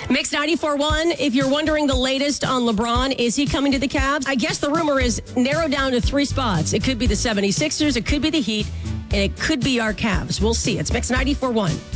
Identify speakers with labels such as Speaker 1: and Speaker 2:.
Speaker 1: Mix 94.1, if you're wondering the latest on LeBron, is he coming to the Cavs? I guess the rumor is narrowed down to 3 spots. It could be the 76ers, it could be the Heat, and it could be our Cavs. We'll see. It's Mix 94.1.